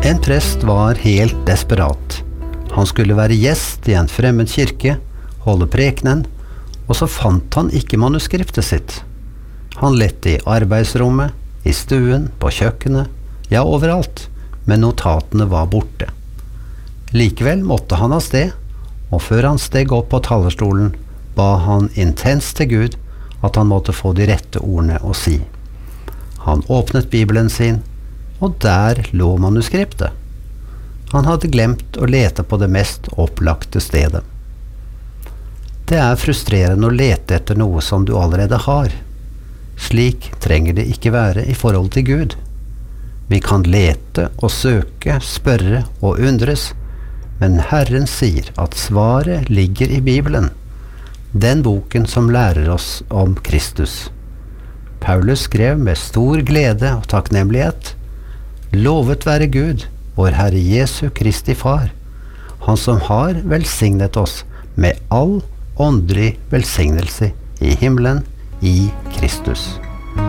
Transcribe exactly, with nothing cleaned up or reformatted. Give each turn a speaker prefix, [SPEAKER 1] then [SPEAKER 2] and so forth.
[SPEAKER 1] En prest var helt desperat. Han skulle være gjest i en fremmed kirke, holde prekenen, og så fant han ikke manuskriptet sitt. Han lette i arbeidsrommet, i stuen, på kjøkkenet, ja overalt, men notatene var borte. Likevel måtte han av sted, og før han steg opp på talerstolen, ba han intenst til Gud at han måtte få de rette ordene å si. Han åpnet Bibelen sin, og der lå manuskriptet. Han hadde glemt å lete på det mest opplagte stedet. Det er frustrerende å lete etter noe som du allerede har. Slik trenger det ikke være i forhold til Gud. Vi kan lete og søke, spørre og undres, men Herren sier at svaret ligger i Bibelen, den boken som lærer oss om Kristus. Paulus skrev med stor glede og takknemlighet: Lovet være Gud, vår Herre Jesu Kristi Far, han som har velsignet oss med all åndelig velsignelse i himmelen i Kristus.